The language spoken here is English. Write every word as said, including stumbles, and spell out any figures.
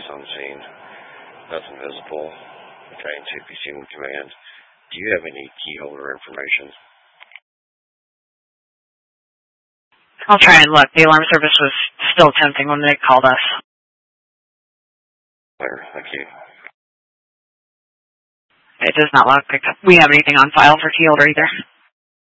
on scene. Nothing visible. Okay, C P C one command. Do you have any key holder information? I'll try and look. The alarm service was still attempting when they called us. Clear, thank you. It does not look like we have anything on file for key holder either.